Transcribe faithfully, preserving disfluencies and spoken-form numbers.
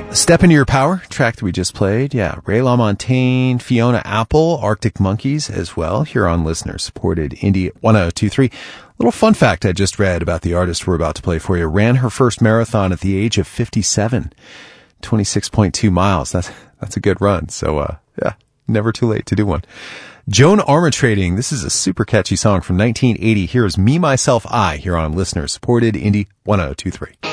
Step Into Your Power, track that we just played. Yeah, Ray LaMontagne, Fiona Apple, Arctic Monkeys as well, here on listener-supported Indie one oh two three. Little fun fact I just read about the artist we're about to play for you. Ran her first marathon at the age of fifty-seven, twenty-six point two miles. That's, that's a good run. So, uh, yeah, never too late to do one. Joan Armatrading, this is a super catchy song from nineteen eighty. Here's Me, Myself, I, here on listener-supported Indie one oh two three.